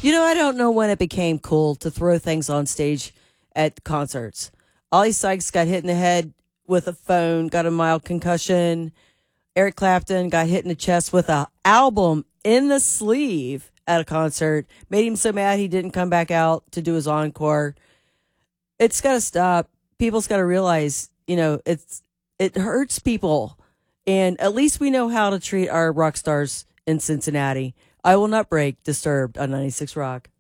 I don't know when it became cool to throw things on stage at concerts. Ollie Sykes got hit in the head with a phone, got a mild concussion. Eric Clapton got hit in the chest with an album in the sleeve at a concert. Made him so mad he didn't come back out to do his encore. It's got to stop. People's got to realize, it hurts people. And at least we know how to treat our rock stars in Cincinnati. I Will Not Break, Disturbed on 96 Rock.